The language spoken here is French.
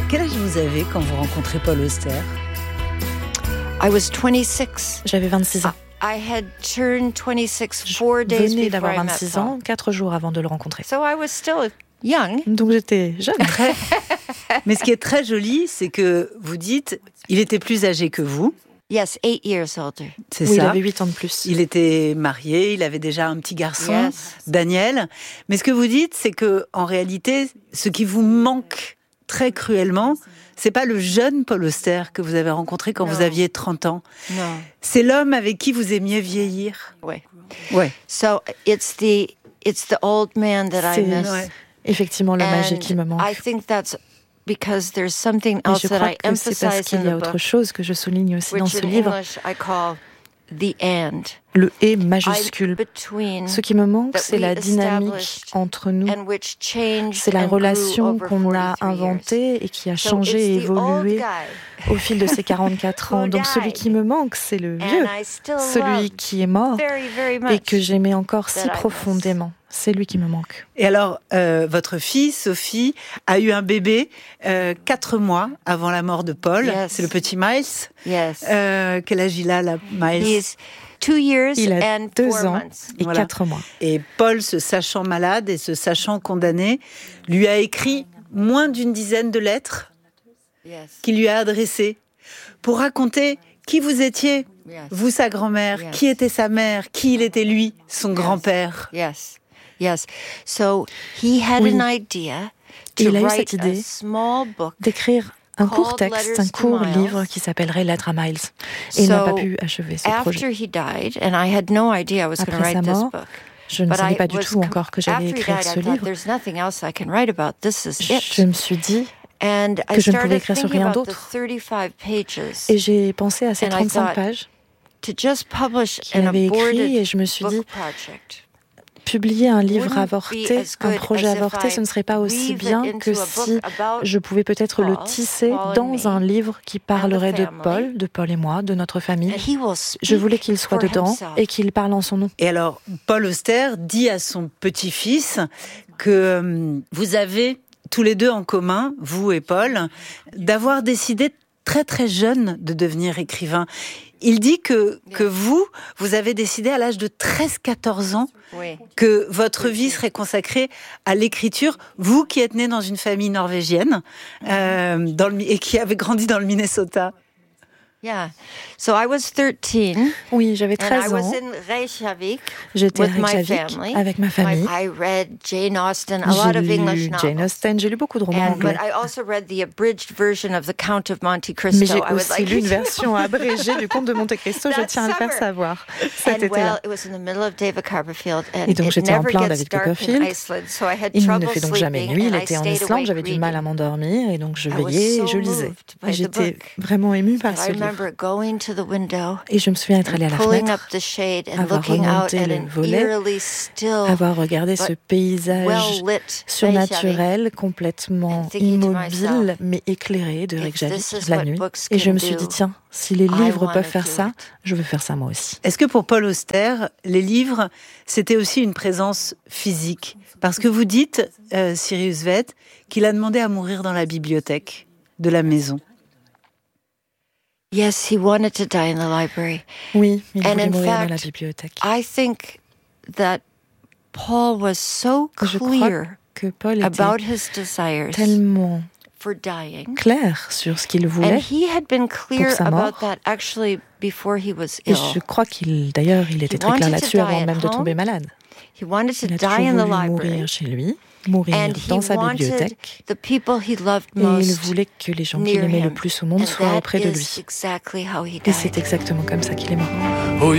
Quel âge vous avez quand vous rencontrez Paul Auster ? J'avais 26 ans. Je venais d'avoir 26 ans, 4 jours avant de le rencontrer. Young. Donc j'étais jeune. Mais ce qui est très joli, c'est que vous dites, il était plus âgé que vous. Yes, 8 years older. C'est Oui, ça. il avait 8 ans de plus. Il était marié, il avait déjà un petit garçon, Yes. Daniel. Mais ce que vous dites, c'est que en réalité, ce qui vous manque très cruellement, c'est pas le jeune Paul Auster que vous avez rencontré quand Non. vous aviez 30 ans. No. C'est l'homme avec qui vous aimiez vieillir. Ouais. Ouais. So it's the old man that I C'est miss. ouais. effectivement l'homme âgé qui me manque. I think that's because there's something Et else je that crois I que c'est parce emphasize qu'il in y a the autre book, chose que je souligne aussi dans which ce in livre, English I call the and. le « et » I majuscule. between Ce qui me manque, that c'est we la dynamique established entre nous. and which changed C'est la and grew relation over qu'on a 43 years. inventée et qui a So changé et it's the old évolué guy au fil de ces 44 ans. who Donc celui died. qui me manque, c'est le vieux, And I still celui love qui est mort very, very much. et que j'aimais encore si that I miss. profondément. C'est lui qui me manque. Et alors, votre fille, Sophie, a eu un bébé 4 mois avant la mort de Paul. Yes. C'est le petit Miles. Yes. Quel âge il a, là, Miles ? He's 2 years Il a and 2 4 ans months. et Voilà. 4 mois. Et Paul, se sachant malade et se sachant condamné, lui a écrit moins d'une dizaine de lettres Yes. qu'il lui a adressées pour raconter qui vous étiez, Yes. vous, sa grand-mère, Yes. qui était sa mère, qui il était lui, son grand-père. Yes. Yes. So he had Oui. an idea Et to il a eu write cette idée a small book. d'écrire un court Called texte, Letters un to court Miles. livre qui s'appellerait Lettres à Miles. Et il n'a pas So, pu achever ce projet. After he died, and I had no idea I was going to Après sa write this mort, book. Je ne But savais I pas du was tout encore que j'allais after he écrire died, ce I thought livre. there's nothing else I can write about. This is Je it. me suis dit, And I que je ne pouvais started écrire sur thinking rien about the d'autre. 35 pages et j'ai pensé à ces And I 35 thought, pages to just publish qu'il an avait écrit aborted et je me suis dit, book project. publier un livre Wouldn't avorté, be as un good projet as if avorté, I ce ne serait pas aussi weave it bien into que a book si about je pouvais peut-être le Paul, tisser Paul and dans me, un livre qui parlerait de family. Paul et moi, de notre famille. And he will speak Je voulais qu'il soit for dedans himself. et qu'il parle en son nom. Et alors, Paul Auster dit à son petit-fils que vous avez tous les deux en commun, vous et Paul, d'avoir décidé très très jeune de devenir écrivain. Il dit que vous avez décidé à l'âge de 13-14 ans Oui. que votre vie serait consacrée à l'écriture. Vous qui êtes né dans une famille norvégienne et qui avez grandi dans le Minnesota. Yeah. So I was 13 Oui, j'avais and I 13 was ans. in Reykjavik J'étais à with my Reykjavik family. avec ma famille. I read Jane Austen, a lot of J'ai English lu novels. Jane Austen, j'ai lu beaucoup de romans But anglais. I also read the abridged version of The Count of Monte Cristo. Mais j'ai I would aussi like lu une you to version abrégée du Comte de Monte Cristo, je That tiens à le faire summer. savoir cet And well, été-là. it was in the middle of David Copperfield, and Et donc it j'étais en never plein gets David dark in Copperfield. Iceland, so I had Il trouble ne fait donc jamais sleeping, nuit, il and I était en stayed Islande, awake j'avais du mal à reading. m'endormir et donc je I was veillais et so je lisais. moved by Et the j'étais book. vraiment émue par I ce livre. remember going to the window Et je me souviens être allée à la pulling fenêtre, up the shade and avoir looking out remonté at le an volet, eerily still, avoir regardé ce paysage well-lit surnaturel, complètement and thinking to immobile, myself, mais éclairé de if Reykjavik this is la what nuit. books Et can je me suis do, dit, tiens, si les I livres wanna peuvent faire do ça, it. je veux faire ça moi aussi. Est-ce que pour Paul Auster, les livres, c'était aussi une présence physique ? Parce que vous dites, Sirius Vett, qu'il a demandé à mourir dans la bibliothèque de la maison. Yes, he wanted to die in the library. Oui, il And voulait in mourir dans fact, la bibliothèque. I think that Paul was so Je crois clear que Paul était about his desires tellement for dying. clair sur ce qu'il And voulait. he had been clear sa about mort. that actually before he was Et ill. je crois d'ailleurs, il était He très clair wanted to là-dessus die avant at même de home. tomber malade. He wanted to Il a die toujours in the voulu library. mourir chez lui, mourir And he dans sa wanted bibliothèque. the people he loved Et il most voulait que les gens qu'il near aimait le him. plus au monde And soient that auprès de is lui. exactly how he Et died. c'est exactement comme ça qu'il est mort. Oh,